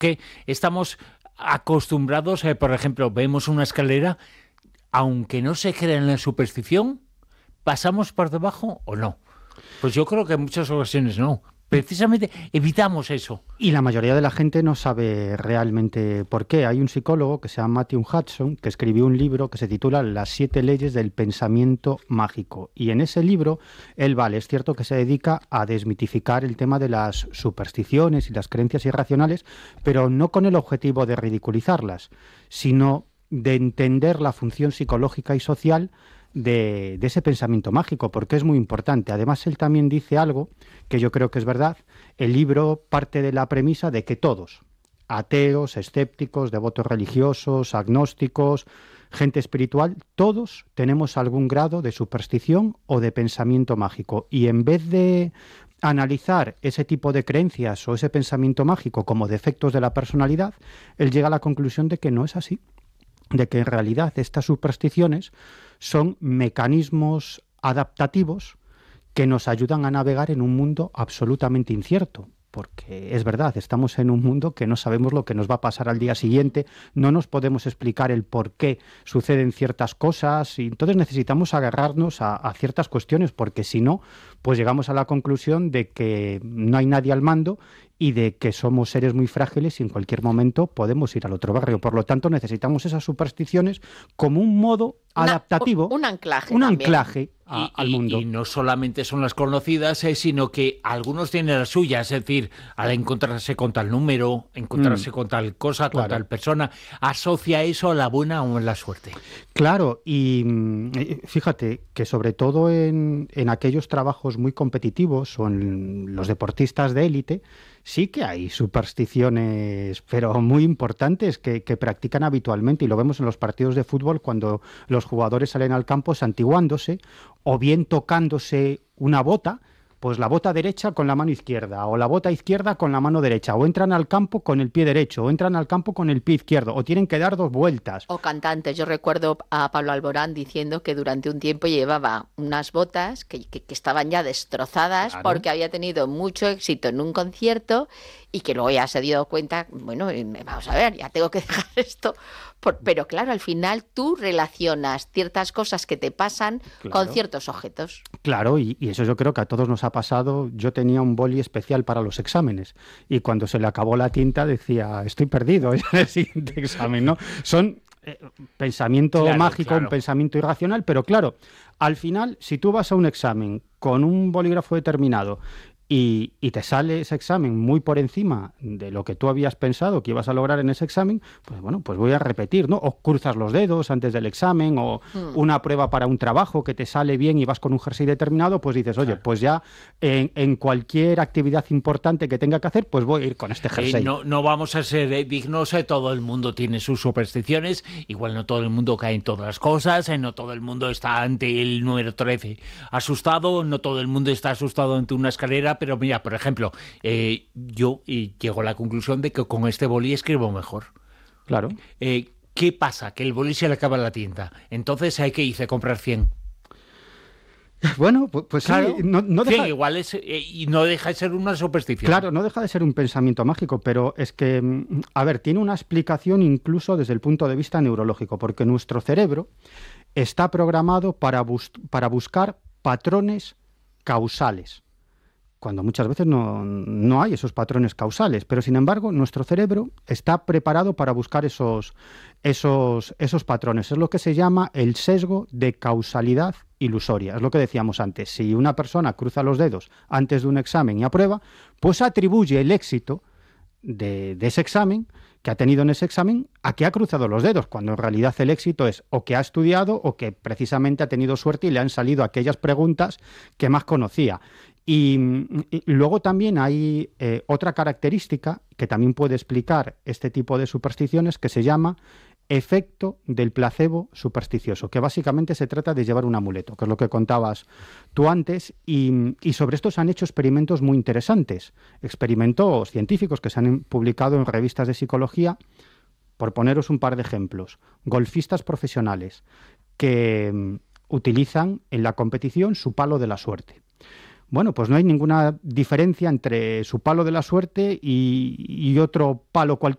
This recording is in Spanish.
que estamos acostumbrados, por ejemplo, vemos una escalera, aunque no se crea en la superstición, ¿pasamos por debajo o no? Pues yo creo que en muchas ocasiones no. Precisamente evitamos eso. Y la mayoría de la gente no sabe realmente por qué. Hay un psicólogo que se llama Matthew Hudson que escribió un libro que se titula Las 7 leyes del pensamiento mágico. Y en ese libro, es cierto que se dedica a desmitificar el tema de las supersticiones y las creencias irracionales, pero no con el objetivo de ridiculizarlas, sino de entender la función psicológica y social de ese pensamiento mágico, porque es muy importante. Además, él también dice algo que yo creo que es verdad. El libro parte de la premisa de que todos, ateos, escépticos, devotos religiosos, agnósticos, gente espiritual, todos tenemos algún grado de superstición o de pensamiento mágico. Y en vez de analizar ese tipo de creencias o ese pensamiento mágico como defectos de la personalidad, él llega a la conclusión de que no es así, de que en realidad estas supersticiones son mecanismos adaptativos que nos ayudan a navegar en un mundo absolutamente incierto. Porque es verdad, estamos en un mundo que no sabemos lo que nos va a pasar al día siguiente, no nos podemos explicar el por qué suceden ciertas cosas, y entonces necesitamos agarrarnos a ciertas cuestiones, porque si no, pues llegamos a la conclusión de que no hay nadie al mando y de que somos seres muy frágiles y en cualquier momento podemos ir al otro barrio. Por lo tanto, necesitamos esas supersticiones como un modo adaptativo, un anclaje un también. anclaje al mundo. Y no solamente son las conocidas, sino que algunos tienen las suyas, es decir, al encontrarse con tal número, encontrarse con tal cosa, con tal persona, asocia eso a la buena o a la suerte. Claro, y fíjate que sobre todo en aquellos trabajos muy competitivos o en los deportistas de élite, sí que hay supersticiones, pero muy importantes que practican habitualmente, y lo vemos en los partidos de fútbol cuando los jugadores salen al campo santiguándose o bien tocándose una bota, pues la bota derecha con la mano izquierda, o la bota izquierda con la mano derecha, o entran al campo con el pie derecho, o entran al campo con el pie izquierdo, o tienen que dar 2 vueltas. O cantantes. Yo recuerdo a Pablo Alborán diciendo que durante un tiempo llevaba unas botas que estaban ya destrozadas, claro, porque había tenido mucho éxito en un concierto y que luego ya se dio cuenta, bueno, vamos a ver, ya tengo que dejar esto. Pero claro, al final tú relacionas ciertas cosas que te pasan, claro, con ciertos objetos. Claro, y eso yo creo que a todos nos ha pasado. Yo tenía un boli especial para los exámenes y cuando se le acabó la tinta decía, estoy perdido en el siguiente examen, ¿no? Son pensamiento mágico, un pensamiento irracional, pero claro, al final, si tú vas a un examen con un bolígrafo determinado y te sale ese examen muy por encima de lo que tú habías pensado que ibas a lograr en ese examen, pues bueno, pues voy a repetir, ¿no? O cruzas los dedos antes del examen, o una prueba para un trabajo que te sale bien y vas con un jersey determinado, pues dices, oye, pues ya en cualquier actividad importante que tenga que hacer, pues voy a ir con este jersey. No vamos a ser dignos, todo el mundo tiene sus supersticiones, igual no todo el mundo cae en todas las cosas, no todo el mundo está ante el número 13 asustado, no todo el mundo está asustado ante una escalera. Pero mira, por ejemplo, yo llego a la conclusión de que con este boli escribo mejor. Claro. ¿Qué pasa? Que el boli se le acaba la tinta. Entonces hay que irse a comprar 100. Bueno, pues claro, sí, no deja... 100 igual es, y no deja de ser una superstición. Claro, no deja de ser un pensamiento mágico, pero es que, a ver, tiene una explicación incluso desde el punto de vista neurológico, porque nuestro cerebro está programado para buscar patrones causales, cuando muchas veces no hay esos patrones causales, pero sin embargo nuestro cerebro está preparado para buscar esos patrones. Es lo que se llama el sesgo de causalidad ilusoria. Es lo que decíamos antes. Si una persona cruza los dedos antes de un examen y aprueba, pues atribuye el éxito de ese examen que ha tenido en ese examen a que ha cruzado los dedos, cuando en realidad el éxito es o que ha estudiado o que precisamente ha tenido suerte y le han salido aquellas preguntas que más conocía. Y luego también hay otra característica que también puede explicar este tipo de supersticiones, que se llama efecto del placebo supersticioso, que básicamente se trata de llevar un amuleto, que es lo que contabas tú antes, y sobre esto se han hecho experimentos muy interesantes, experimentos científicos que se han publicado en revistas de psicología. Por poneros un par de ejemplos, golfistas profesionales que utilizan en la competición su palo de la suerte. Bueno, pues no hay ninguna diferencia entre su palo de la suerte y otro palo